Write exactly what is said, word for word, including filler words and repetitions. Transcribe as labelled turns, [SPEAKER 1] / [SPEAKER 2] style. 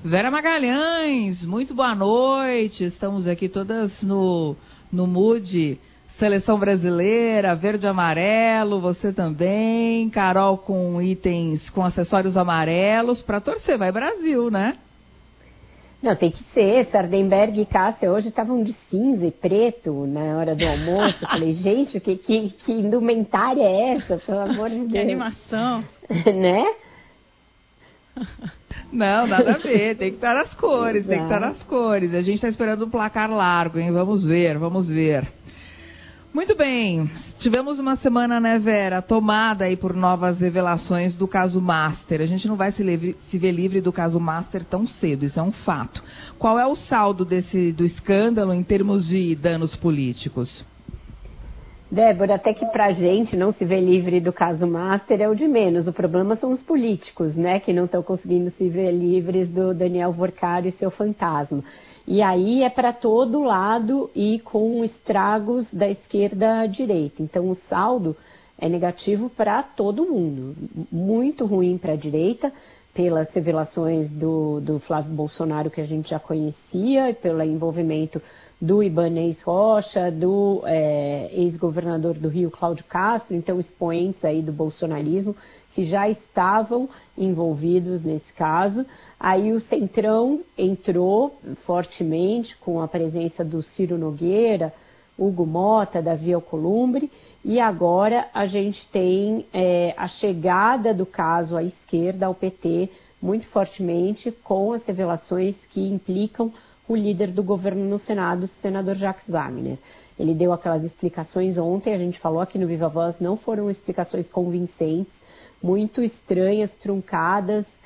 [SPEAKER 1] Vera Magalhães, muito boa noite. Estamos aqui todas no, no mood Seleção Brasileira, verde e amarelo, você também. Carol com itens, com acessórios amarelos, para torcer, vai Brasil, né?
[SPEAKER 2] Não, tem que ser. Sardenberg e Cássia hoje estavam de cinza e preto na hora do almoço. Falei, gente, que, que, que indumentária é essa, pelo amor de Deus?
[SPEAKER 3] Que animação.
[SPEAKER 2] Né?
[SPEAKER 1] Não, nada a ver, tem que estar nas cores,
[SPEAKER 2] Exato.
[SPEAKER 1] tem que estar nas cores. A gente está esperando um placar largo, hein? Vamos ver, vamos ver. Muito bem, tivemos uma semana, né, Vera, tomada aí por novas revelações do caso Master. A gente não vai se, livre, se ver livre do caso Master tão cedo, isso é um fato. Qual é o saldo desse, do escândalo em termos de danos políticos?
[SPEAKER 2] Débora, até que pra gente não se ver livre do caso Master é o de menos. O problema são os políticos, né, que não estão conseguindo se ver livres do Daniel Vorcário e seu fantasma. E aí é para todo lado e com estragos da esquerda à direita. Então o saldo é negativo para todo mundo. Muito ruim para a direita, pelas revelações do, do Flávio Bolsonaro que a gente já conhecia, pelo envolvimento do Ibanez Rocha, do é, ex-governador do Rio, Cláudio Castro, então expoentes aí do bolsonarismo que já estavam envolvidos nesse caso. Aí o Centrão entrou fortemente com a presença do Ciro Nogueira, Hugo Mota, Davi Alcolumbre, e agora a gente tem é, a chegada do caso à esquerda, ao P T, muito fortemente, com as revelações que implicam o líder do governo no Senado, o senador Jacques Wagner. Ele deu aquelas explicações ontem, a gente falou aqui no Viva Voz, não foram explicações convincentes, muito estranhas, truncadas,